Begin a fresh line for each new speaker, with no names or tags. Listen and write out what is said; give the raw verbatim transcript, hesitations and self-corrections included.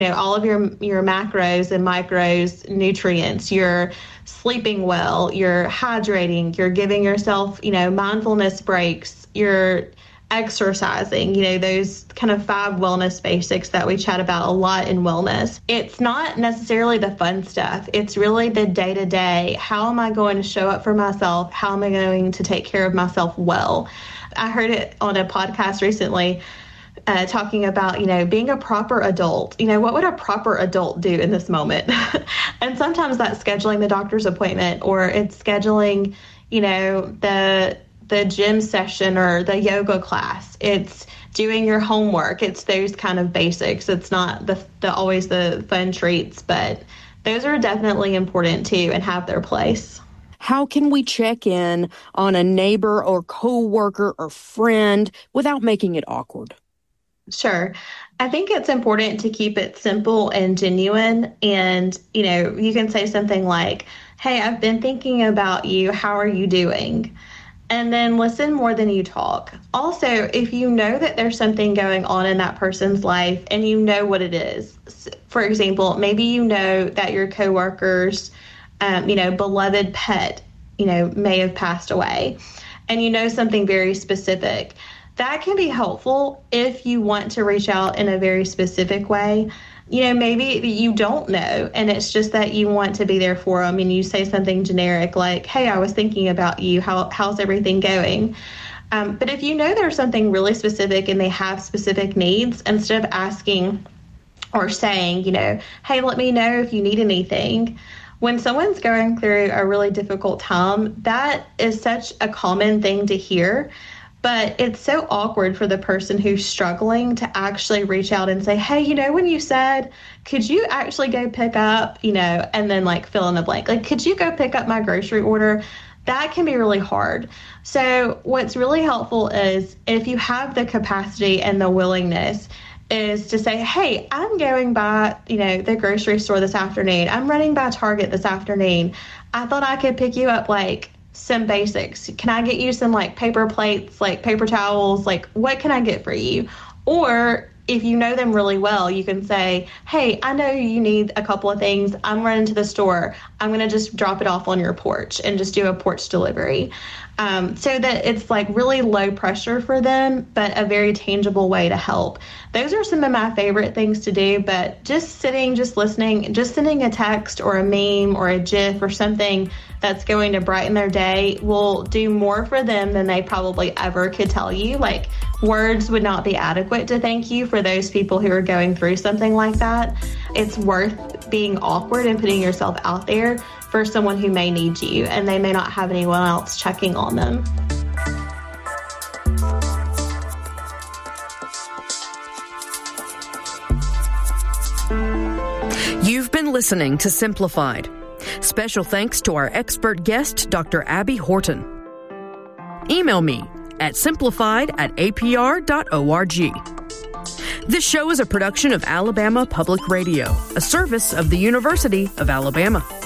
You know, all of your your macros and micros, nutrients, you're sleeping well, you're hydrating, you're giving yourself, you know, mindfulness breaks, you're exercising, you know, those kind of five wellness basics that we chat about a lot in wellness. It's not necessarily the fun stuff. It's really the day-to-day. How am I going to show up for myself? How am I going to take care of myself well? I heard it on a podcast recently, Uh, talking about, you know, being a proper adult. You know, what would a proper adult do in this moment? And sometimes that's scheduling the doctor's appointment, or it's scheduling, you know, the the gym session or the yoga class. It's doing your homework. It's those kind of basics. It's not the, the always the fun treats, but those are definitely important too and have their place.
How can we check in on a neighbor or coworker or friend without making it awkward?
Sure. I think it's important to keep it simple and genuine. And, you know, you can say something like, hey, I've been thinking about you. How are you doing? And then listen more than you talk. Also, if you know that there's something going on in that person's life and you know what it is, for example, maybe you know that your coworker's, um, you know, beloved pet, you know, may have passed away, and you know something very specific. That can be helpful if you want to reach out in a very specific way. You know, maybe you don't know, and it's just that you want to be there for them, and you say something generic like, hey, I was thinking about you. How, how's everything going? Um, but if you know there's something really specific and they have specific needs, instead of asking or saying, you know, hey, let me know if you need anything. When someone's going through a really difficult time, that is such a common thing to hear. But it's so awkward for the person who's struggling to actually reach out and say, hey, you know, when you said, could you actually go pick up, you know, and then like fill in the blank, like, could you go pick up my grocery order? That can be really hard. So what's really helpful is if you have the capacity and the willingness is to say, hey, I'm going by, you know, the grocery store this afternoon. I'm running by Target this afternoon. I thought I could pick you up like some basics. Can I get you some like paper plates, like paper towels? Like, what can I get for you? Or if you know them really well, you can say, hey, I know you need a couple of things. I'm running to the store. I'm going to just drop it off on your porch and just do a porch delivery. Um, so that it's like really low pressure for them, but a very tangible way to help. Those are some of my favorite things to do, but just sitting, just listening, just sending a text or a meme or a GIF or something that's going to brighten their day will do more for them than they probably ever could tell you. Like, words would not be adequate to thank you for those people who are going through something like that. It's worth being awkward and putting yourself out there for someone who may need you, and they may not have anyone else checking on them.
You've been listening to Simplified. Special thanks to our expert guest, Doctor Abby Horton. Email me at simplified at a p r dot org. This show is a production of Alabama Public Radio, a service of the University of Alabama.